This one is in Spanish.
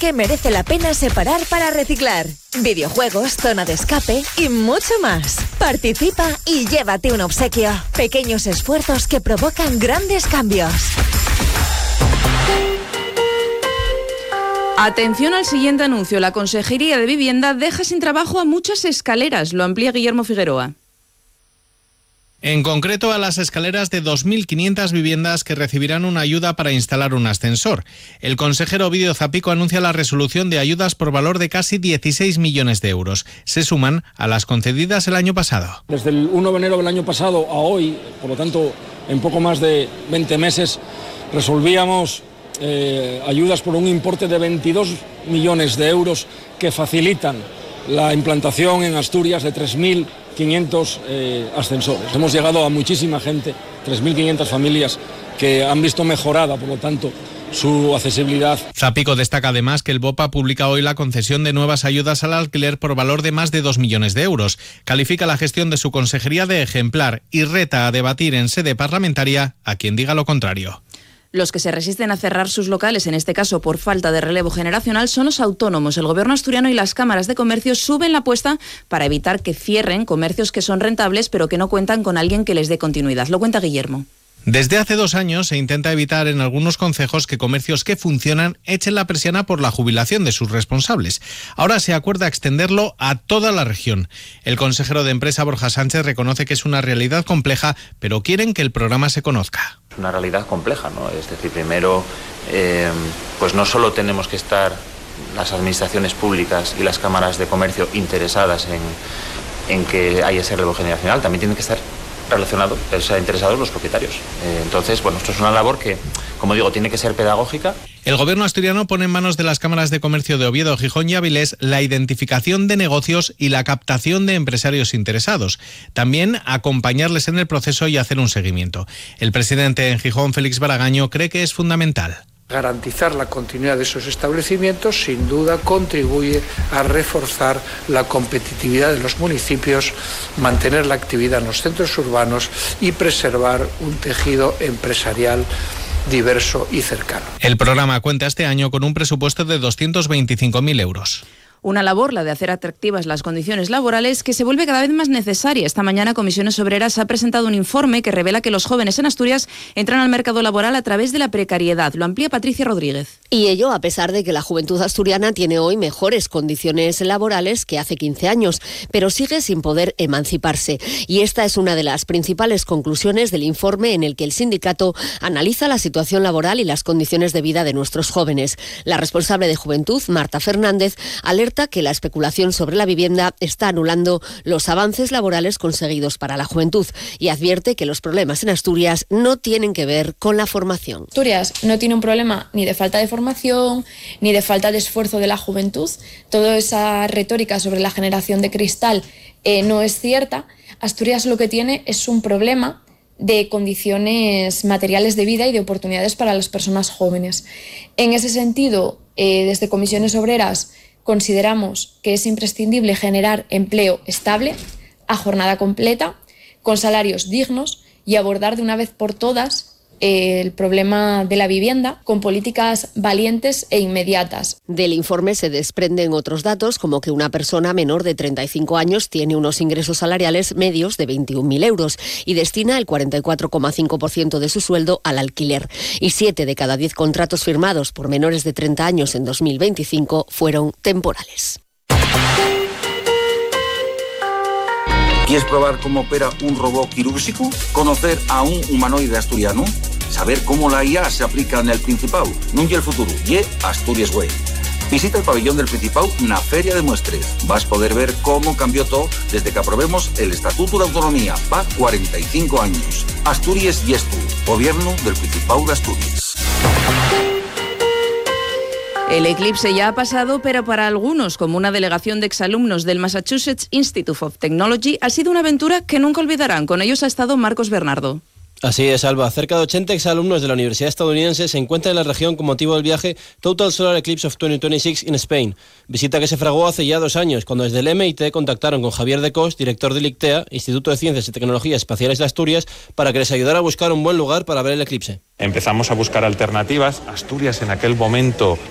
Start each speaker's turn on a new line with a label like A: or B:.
A: que merece la pena separar para reciclar. Videojuegos, zona de escape y mucho más. Participa y llévate un obsequio. Pequeños esfuerzos que provocan grandes cambios.
B: Atención al siguiente anuncio. La Consejería de Vivienda deja sin trabajo a muchas escaleras. Lo amplía Guillermo Figueroa.
C: En concreto a las escaleras de 2.500 viviendas que recibirán una ayuda para instalar un ascensor. El consejero Ovidio Zapico anuncia la resolución de ayudas por valor de casi 16 millones de euros. Se suman a las concedidas el año pasado.
D: Desde el 1 de enero del año pasado a hoy, por lo tanto, en poco más de 20 meses, resolvíamos ayudas por un importe de 22 millones de euros que facilitan la implantación en Asturias de 3.500 ascensores. Hemos llegado a muchísima gente, 3.500 familias que han visto mejorada, por lo tanto, su accesibilidad.
C: Zapico destaca además que el BOPA publica hoy la concesión de nuevas ayudas al alquiler por valor de más de 2 millones de euros. Califica la gestión de su consejería de ejemplar y reta a debatir en sede parlamentaria a quien diga lo contrario.
B: Los que se resisten a cerrar sus locales, en este caso por falta de relevo generacional, son los autónomos. El Gobierno asturiano y las cámaras de comercio suben la apuesta para evitar que cierren comercios que son rentables pero que no cuentan con alguien que les dé continuidad. Lo cuenta Guillermo.
C: Desde hace 2 años se intenta evitar en algunos concejos que comercios que funcionan echen la persiana por la jubilación de sus responsables. Ahora se acuerda extenderlo a toda la región. El consejero de Empresa, Borja Sánchez, reconoce que es una realidad compleja, pero quieren que el programa se conozca.
E: Es una realidad compleja, ¿no? Es decir, primero, pues no solo tenemos que estar las administraciones públicas y las cámaras de comercio interesadas en que haya ese relevo generacional, también tienen que estar interesados los propietarios. Entonces, bueno, esto es una labor que, como digo, tiene que ser pedagógica.
C: El Gobierno asturiano pone en manos de las cámaras de comercio de Oviedo, Gijón y Avilés la identificación de negocios y la captación de empresarios interesados. También acompañarles en el proceso y hacer un seguimiento. El presidente en Gijón, Félix Baragaño, cree que es fundamental.
F: Garantizar la continuidad de esos establecimientos sin duda contribuye a reforzar la competitividad de los municipios, mantener la actividad en los centros urbanos y preservar un tejido empresarial diverso y cercano.
C: El programa cuenta este año con un presupuesto de 225.000 euros.
B: Una labor, la de hacer atractivas las condiciones laborales, que se vuelve cada vez más necesaria. Esta mañana Comisiones Obreras ha presentado un informe que revela que los jóvenes en Asturias entran al mercado laboral a través de la precariedad. Lo amplía Patricia Rodríguez.
G: Y ello a pesar de que la juventud asturiana tiene hoy mejores condiciones laborales que hace 15 años, pero sigue sin poder emanciparse. Y esta es una de las principales conclusiones del informe en el que el sindicato analiza la situación laboral y las condiciones de vida de nuestros jóvenes. La responsable de Juventud, Marta Fernández, alerta que la especulación sobre la vivienda está anulando los avances laborales conseguidos para la juventud y advierte que los problemas en Asturias no tienen que ver con la formación.
H: Asturias no tiene un problema ni de falta de formación, ni de falta de esfuerzo de la juventud. Toda esa retórica sobre la generación de cristal no es cierta. Asturias lo que tiene es un problema de condiciones materiales de vida y de oportunidades para las personas jóvenes. En ese sentido, desde Comisiones Obreras consideramos que es imprescindible generar empleo estable, a jornada completa, con salarios dignos y abordar de una vez por todas el problema de la vivienda con políticas valientes e inmediatas.
G: Del informe se desprenden otros datos, como que una persona menor de 35 años tiene unos ingresos salariales medios de 21.000 euros y destina el 44,5% de su sueldo al alquiler. Y 7 de cada 10 contratos firmados por menores de 30 años en 2025 fueron temporales.
I: ¿Quieres probar cómo opera un robot quirúrgico? ¿Conocer a un humanoide asturiano? ¿Saber cómo la IA se aplica en el Principau? No y el futuro, y Asturias Way. Visita el pabellón del Principau na Feria de Muestres. Vas a poder ver cómo cambió todo desde que aprobemos el Estatuto de Autonomía. Va 45 años. Asturias y Estu, Gobierno del Principau de Asturias.
B: El eclipse ya ha pasado, pero para algunos, como una delegación de exalumnos del Massachusetts Institute of Technology, ha sido una aventura que nunca olvidarán. Con ellos ha estado Marcos Bernardo.
J: Así es, Alba. Cerca de 80 exalumnos de la Universidad Estadounidense se encuentran en la región con motivo del viaje Total Solar Eclipse of 2026 in Spain. Visita que se fraguó hace ya 2 años, cuando desde el MIT contactaron con Javier de Cos, director del ICTEA, Instituto de Ciencias y Tecnologías Espaciales de Asturias, para que les ayudara a buscar un buen lugar para ver el eclipse.
K: Empezamos a buscar alternativas. Asturias en aquel momento